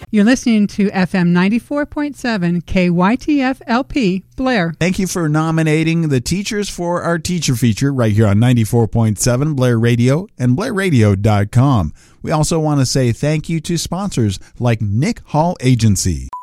You're listening to FM 94.7 KYTF LP, Blair. Thank you for nominating the teachers for our teacher feature right here on 94.7 Blair Radio and BlairRadio.com. We also want to say thank you to sponsors like Nick Hall Agency.